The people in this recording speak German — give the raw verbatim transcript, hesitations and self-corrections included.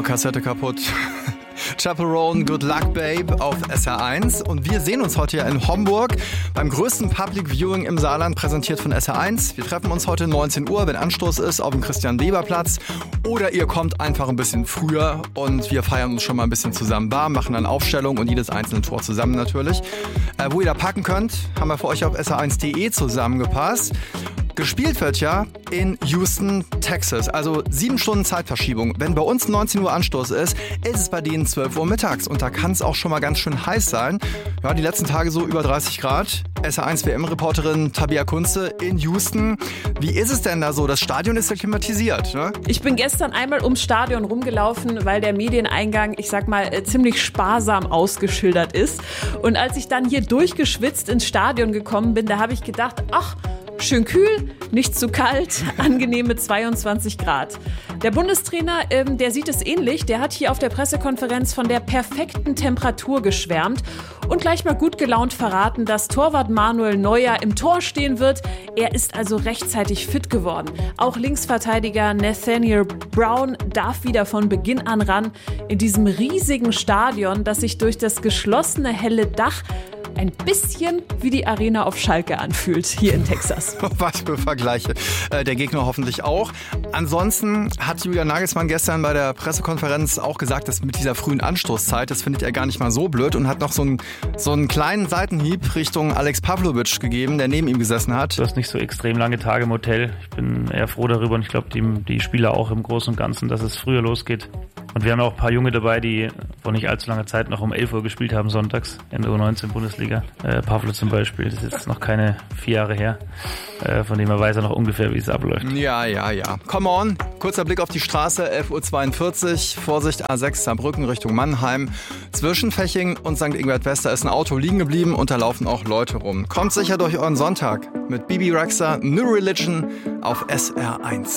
Kassette kaputt. Chaperone, Good Luck Babe auf S R eins. Und wir sehen uns heute ja in Homburg beim größten Public Viewing im Saarland, präsentiert von S R eins. Wir treffen uns heute neunzehn Uhr, wenn Anstoß ist, auf dem Christian-Weber-Platz. Oder ihr kommt einfach ein bisschen früher und wir feiern uns schon mal ein bisschen zusammen warm, machen dann Aufstellung und jedes einzelne Tor zusammen natürlich. Äh, wo ihr da packen könnt, haben wir für euch auf S R eins punkt de zusammengepasst. Gespielt wird ja in Houston, Texas, also sieben Stunden Zeitverschiebung. Wenn bei uns neunzehn Uhr Anstoß ist, ist es bei denen zwölf Uhr mittags. Und da kann es auch schon mal ganz schön heiß sein. Ja, die letzten Tage so über dreißig Grad. S R eins W M-Reporterin Tabea Kunze in Houston. Wie ist es denn da so? Das Stadion ist ja klimatisiert, ne? Ich bin gestern einmal ums Stadion rumgelaufen, weil der Medieneingang, ich sag mal, ziemlich sparsam ausgeschildert ist. Und als ich dann hier durchgeschwitzt ins Stadion gekommen bin, da habe ich gedacht, ach, schön kühl, nicht zu kalt, angenehme zweiundzwanzig Grad. Der Bundestrainer, ähm, der sieht es ähnlich. Der hat hier auf der Pressekonferenz von der perfekten Temperatur geschwärmt und gleich mal gut gelaunt verraten, dass Torwart Manuel Neuer im Tor stehen wird. Er ist also rechtzeitig fit geworden. Auch Linksverteidiger Nathaniel Brown darf wieder von Beginn an ran in diesem riesigen Stadion, das sich durch das geschlossene helle Dach ein bisschen wie die Arena auf Schalke anfühlt, hier in Texas. Was für Vergleiche. Äh, der Gegner hoffentlich auch. Ansonsten hat Julian Nagelsmann gestern bei der Pressekonferenz auch gesagt, dass mit dieser frühen Anstoßzeit, das findet er gar nicht mal so blöd und hat noch so einen, so einen kleinen Seitenhieb Richtung Alex Pavlovic gegeben, der neben ihm gesessen hat. Du hast nicht so extrem lange Tage im Hotel. Ich bin eher froh darüber und ich glaube, die, die Spieler auch im Großen und Ganzen, dass es früher losgeht. Und wir haben auch ein paar Junge dabei, die vor nicht allzu langer Zeit noch um elf Uhr gespielt haben, sonntags in der U neunzehn Bundesliga. Äh, Pavlo zum Beispiel, das ist jetzt noch keine vier Jahre her, äh, von dem er weiß er noch ungefähr, wie es abläuft. Ja, ja, ja. Come on, kurzer Blick auf die Straße, elf Uhr zweiundvierzig, Vorsicht A sechs Saarbrücken Richtung Mannheim. Zwischen Feching und Sankt Ingbert West, da ist ein Auto liegen geblieben und da laufen auch Leute rum. Kommt sicher durch euren Sonntag mit Bibi Rexha, New Religion auf S R eins.